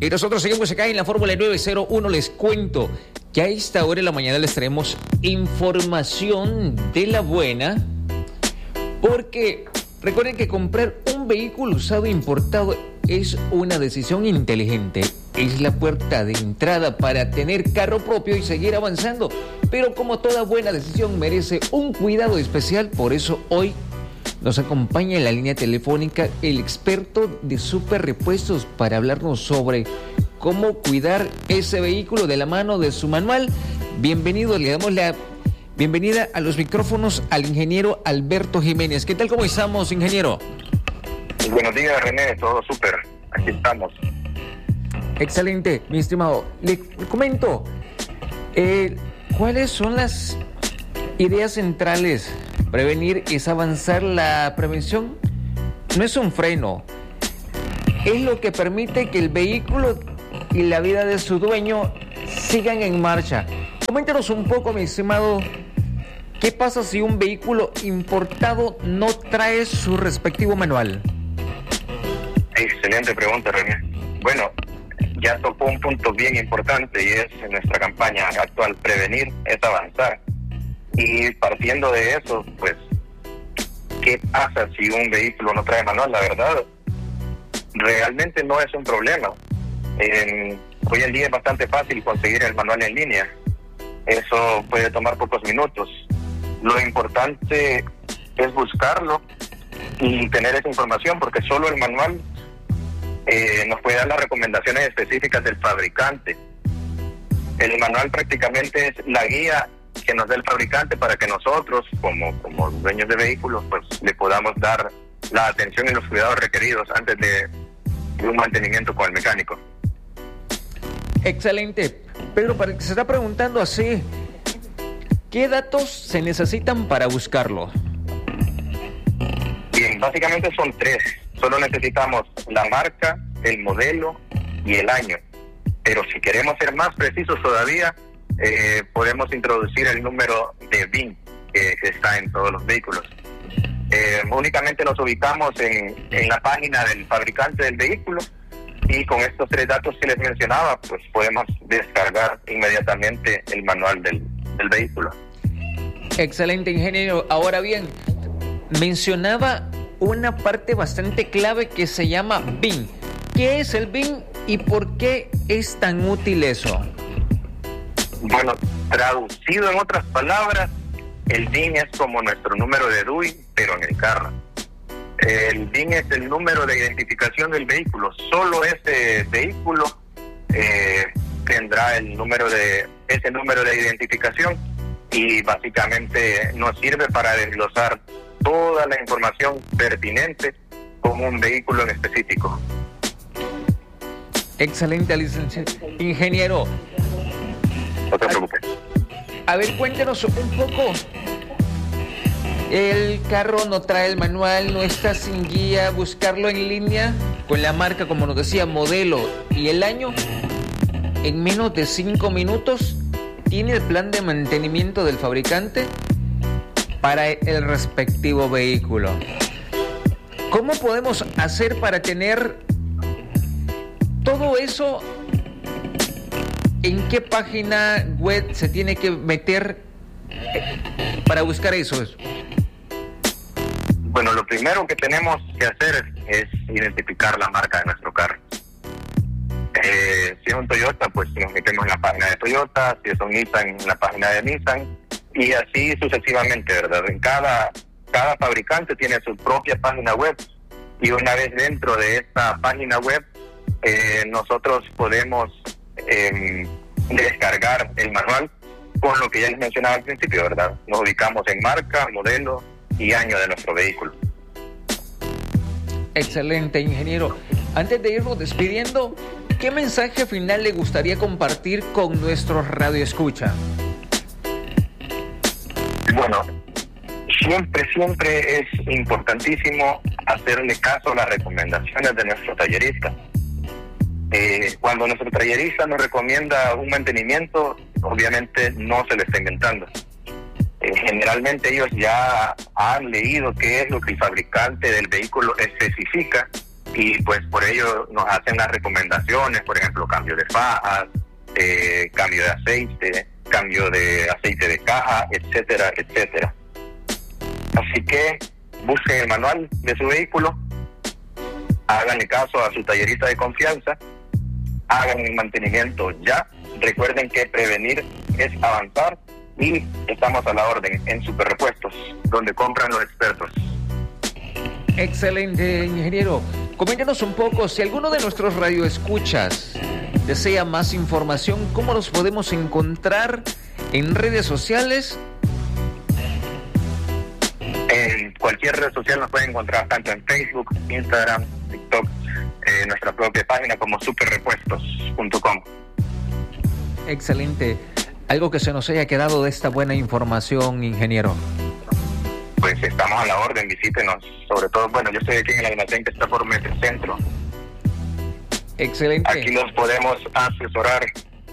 Y nosotros seguimos acá en la Fórmula 901. Les cuento que a esta hora de la mañana les traemos información de la buena, porque recuerden que comprar un vehículo usado importado es una decisión inteligente. Es la puerta de entrada para tener carro propio y seguir avanzando. Pero como toda buena decisión merece un cuidado especial, por eso hoy nos acompaña en la línea telefónica el experto de Super Repuestos para hablarnos sobre cómo cuidar ese vehículo de la mano de su manual. Bienvenido, le damos la bienvenida a los micrófonos al ingeniero Alberto Jiménez. ¿Qué tal, cómo estamos, ingeniero? Buenos días, René, todo súper, aquí estamos. Excelente, mi estimado. Le comento, ¿cuáles son las ideas centrales? Prevenir es avanzar. La prevención no es un freno, es lo que permite que el vehículo y la vida de su dueño sigan en marcha. Coméntanos un poco, mi estimado, ¿qué pasa si un vehículo importado no trae su respectivo manual? Excelente pregunta, René. Bueno, ya tocó un punto bien importante y es en nuestra campaña actual, prevenir es avanzar. Y partiendo de eso, pues, ¿qué pasa si un vehículo no trae manual? La verdad, realmente no es un problema. Hoy en día es bastante fácil conseguir el manual en línea. Eso puede tomar pocos minutos. Lo importante es buscarlo y tener esa información, porque solo el manual nos puede dar las recomendaciones específicas del fabricante. El manual prácticamente es la guía que nos da el fabricante para que nosotros, como dueños de vehículos, pues le podamos dar la atención y los cuidados requeridos antes de un mantenimiento con el mecánico. Excelente. Pedro, para el que se está preguntando así, ¿qué datos se necesitan para buscarlo? Bien, básicamente son 3. Solo necesitamos la marca, el modelo y el año. Pero si queremos ser más precisos todavía, podemos introducir el número de VIN que está en todos los vehículos. Únicamente nos ubicamos en la página del fabricante del vehículo y con estos 3 datos que les mencionaba, pues podemos descargar inmediatamente el manual del vehículo. Excelente, ingeniero. Ahora bien, mencionaba una parte bastante clave que se llama VIN. ¿Qué es el VIN y por qué es tan útil eso? Bueno, traducido en otras palabras, el VIN es como nuestro número de DUI, pero en el carro. El VIN es el número de identificación del vehículo. Solo ese vehículo tendrá ese número de identificación y básicamente nos sirve para desglosar toda la información pertinente con un vehículo en específico. Excelente, licenciado. Ingeniero. No te preocupes. A ver, cuéntenos un poco. El carro no trae el manual, no está sin guía. Buscarlo en línea con la marca, como nos decía, modelo y el año. En menos de 5 minutos tiene el plan de mantenimiento del fabricante para el respectivo vehículo. ¿Cómo podemos hacer para tener todo eso? ¿En qué página web se tiene que meter para buscar eso? Bueno, lo primero que tenemos que hacer es identificar la marca de nuestro carro. Si es un Toyota, pues nos metemos en la página de Toyota. Si es un Nissan, en la página de Nissan. Y así sucesivamente, ¿verdad? En cada fabricante tiene su propia página web. Y una vez dentro de esta página web, nosotros podemos descargar el manual con lo que ya les mencionaba al principio, ¿verdad? Nos ubicamos en marca, modelo y año de nuestro vehículo. Excelente, ingeniero. Antes de irnos despidiendo, ¿qué mensaje final le gustaría compartir con nuestros radioescucha? Bueno, siempre es importantísimo hacerle caso a las recomendaciones de nuestro tallerista. Cuando nuestro tallerista nos recomienda un mantenimiento, obviamente no se lo está inventando. Generalmente ellos ya han leído qué es lo que el fabricante del vehículo especifica y pues por ello nos hacen las recomendaciones, por ejemplo, cambio de fajas, cambio de aceite de caja, etcétera, etcétera. Así que busquen el manual de su vehículo, háganle caso a su tallerista de confianza, hagan el mantenimiento ya. Recuerden que prevenir es avanzar y estamos a la orden en Super Repuestos, donde compran los expertos. Excelente, ingeniero. Coméntanos un poco, si alguno de nuestros radioescuchas desea más información, ¿cómo los podemos encontrar en redes sociales? En cualquier red social nos pueden encontrar tanto en Facebook, Instagram, TikTok, nuestra propia página como superrepuestos.com. Excelente. ¿Algo que se nos haya quedado de esta buena información, ingeniero? Pues estamos a la orden, visítenos. Sobre todo, bueno, yo estoy aquí en el almacén que está por Metrocentro. Excelente. Aquí los podemos asesorar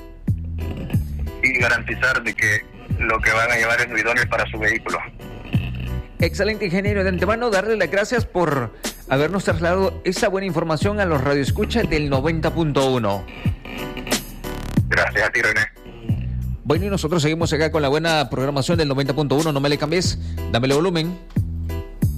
y garantizar de que lo que van a llevar es lo idóneo para su vehículo. Excelente, ingeniero. De antemano, darle las gracias por habernos trasladado esa buena información a los radioescuchas del 90.1. Gracias a ti, René. Bueno, y nosotros seguimos acá con la buena programación del 90.1. No me le cambies, dámele volumen.